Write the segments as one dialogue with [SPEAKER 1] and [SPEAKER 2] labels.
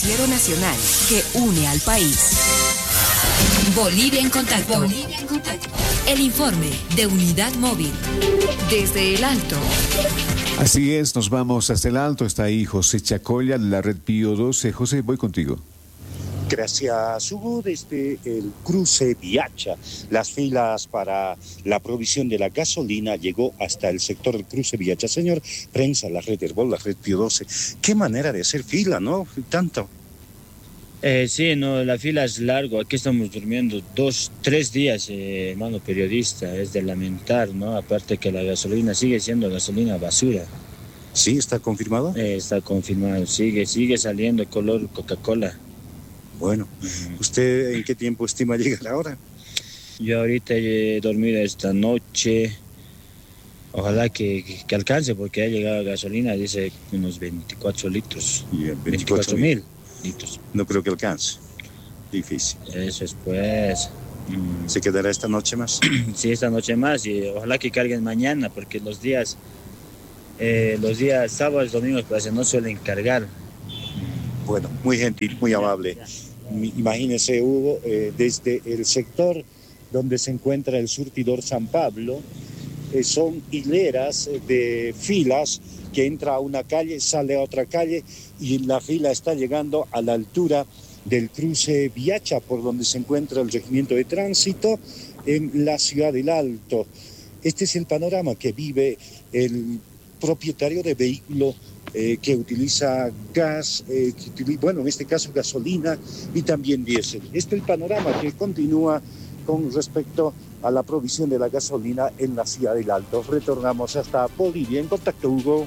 [SPEAKER 1] noticiero nacional que une al país. Bolivia en contacto. Bolivia en contacto. El informe de Unidad Móvil. Desde el Alto.
[SPEAKER 2] Así es, nos vamos hasta el Alto. Está ahí José Chacolla de la red Pío 12. José, voy contigo.
[SPEAKER 3] Gracias, Hugo. Desde el cruce Viacha, las filas para la provisión de la gasolina llegó hasta el sector del cruce Viacha. Señor Prensa, la red Herbol, la red Pío 12. Qué manera de hacer fila, ¿no? Tanto.
[SPEAKER 4] Sí, no, la fila es largo. Aquí estamos durmiendo 2-3 días, hermano periodista. Es de lamentar, ¿no? Aparte que la gasolina sigue siendo gasolina basura.
[SPEAKER 3] ¿Sí? ¿Está confirmado?
[SPEAKER 4] Está confirmado. Sigue saliendo color Coca-Cola.
[SPEAKER 3] Bueno, ¿usted en qué tiempo estima llegar ahora?
[SPEAKER 4] Yo ahorita he dormido esta noche. Ojalá que alcance, porque ha llegado gasolina, dice unos 24 litros. 24.000 litros.
[SPEAKER 3] No creo que alcance. Difícil.
[SPEAKER 4] Eso es pues.
[SPEAKER 3] ¿Se quedará esta noche más?
[SPEAKER 4] Sí, esta noche más, y ojalá que carguen mañana, porque los días sábados, domingos, pues no suelen cargar.
[SPEAKER 3] Bueno, muy gentil, muy amable. Imagínese, Hugo, desde el sector donde se encuentra el surtidor San Pablo, son hileras de filas que entra a una calle, sale a otra calle, y la fila está llegando a la altura del cruce Viacha, por donde se encuentra el regimiento de tránsito en la ciudad del Alto. Este es el panorama que vive el propietario de vehículo que utiliza gas, bueno, en este caso gasolina y también diésel. Este es el panorama que continúa con respecto a la provisión de la gasolina en la ciudad del Alto. Retornamos hasta Bolivia. En contacto, Hugo.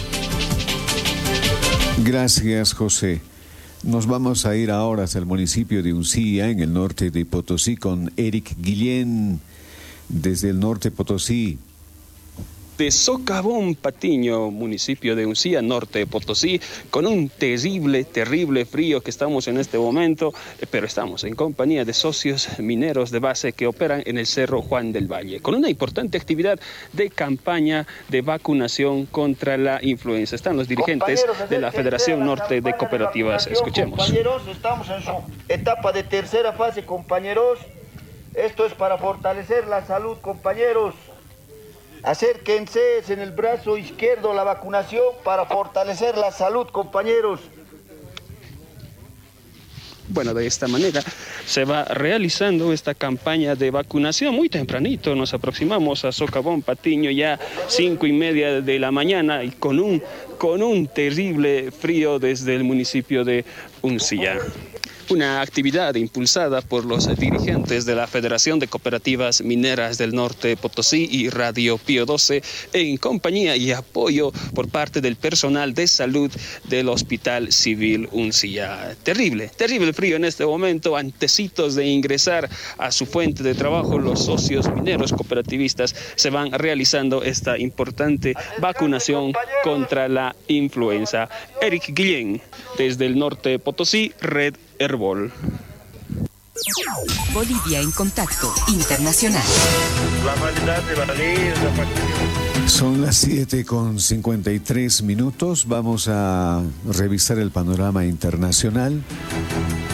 [SPEAKER 2] Gracias, José. Nos vamos a ir ahora hasta el municipio de Uncía, en el norte de Potosí, con Eric Guillén, desde el norte de Potosí.
[SPEAKER 5] De Socavón Patiño, municipio de Uncía, norte de Potosí, con un terrible frío que estamos en este momento, pero estamos en compañía de socios mineros de base que operan en el Cerro Juan del Valle, con una importante actividad de campaña de vacunación contra la influenza. Están los dirigentes de la Federación Norte de Cooperativas. Escuchemos.
[SPEAKER 6] Compañeros, estamos en su etapa de tercera fase, compañeros. Esto es para fortalecer la salud, compañeros. Acérquense, es en el brazo izquierdo la vacunación para fortalecer la salud, compañeros.
[SPEAKER 5] Bueno, de esta manera se va realizando esta campaña de vacunación muy tempranito. Nos aproximamos a Socavón Patiño ya 5:30 de la mañana y con un terrible frío desde el municipio de Uncía. Una actividad impulsada por los dirigentes de la Federación de Cooperativas Mineras del Norte de Potosí y Radio Pío 12 en compañía y apoyo por parte del personal de salud del Hospital Civil Uncía. Terrible frío en este momento. Antecitos de ingresar a su fuente de trabajo, los socios mineros cooperativistas se van realizando esta importante vacunación contra la influenza. Eric Guillén, desde el norte de Potosí, Red Herbol.
[SPEAKER 1] Bolivia en contacto internacional.
[SPEAKER 2] Son las 7:53. Vamos a revisar el panorama internacional.